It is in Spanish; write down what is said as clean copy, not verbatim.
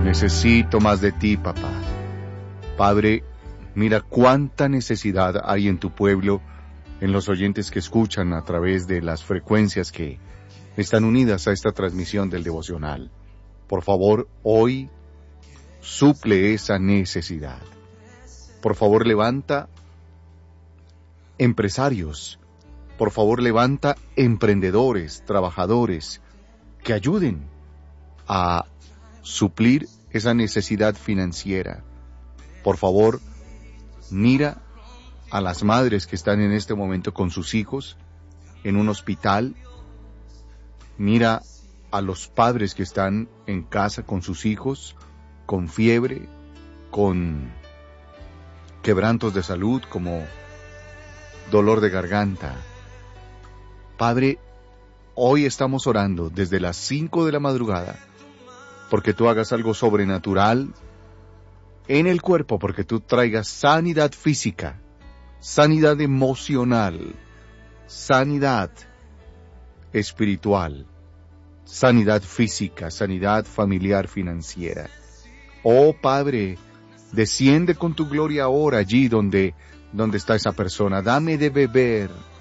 Necesito más de ti, papá. Padre, mira cuánta necesidad hay en tu pueblo, en los oyentes que escuchan a través de las frecuencias que están unidas a esta transmisión del devocional. Por favor, hoy suple esa necesidad. Por favor, levanta empresarios. Por favor, levanta emprendedores, trabajadores, que ayuden a suplir esa necesidad financiera. Por favor, mira a las madres que están en este momento con sus hijos en un hospital. Mira a los padres que están en casa con sus hijos, con fiebre, con quebrantos de salud como dolor de garganta. Padre, hoy estamos orando desde las 5 de la madrugada porque tú hagas algo sobrenatural en el cuerpo, porque tú traigas sanidad física, sanidad emocional, sanidad espiritual, sanidad física, sanidad familiar, financiera. Oh Padre, desciende con tu gloria ahora allí donde está esa persona. Dame de beber